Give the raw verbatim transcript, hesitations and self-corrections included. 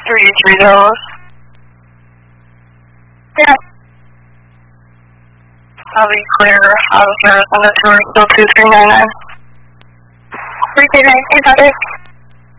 three three dollars. Yeah. I'll be clear. Out of service on the tour, still two three nine nine. three three nine, eight hundred.